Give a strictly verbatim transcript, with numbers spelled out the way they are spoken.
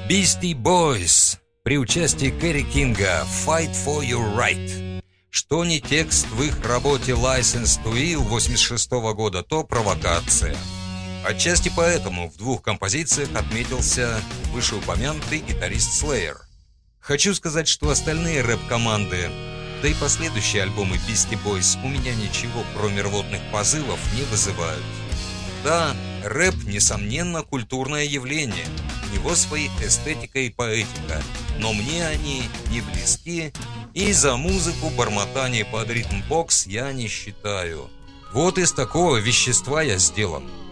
Beastie Boys при участии Кэрри Кинга «Fight for Your Right». Что не текст в их работе «License to Ill» восемьдесят шестого года, то провокация. Отчасти поэтому в двух композициях отметился вышеупомянутый гитарист Slayer. Хочу сказать, что остальные рэп-команды, да и последующие альбомы Beastie Boys у меня ничего, кроме рвотных позывов, не вызывают. Да, рэп, несомненно, культурное явление, у него свои эстетика и поэтика, но мне они не близки, и за музыку бормотание под ритм-бокс я не считаю. Вот из такого вещества я сделан.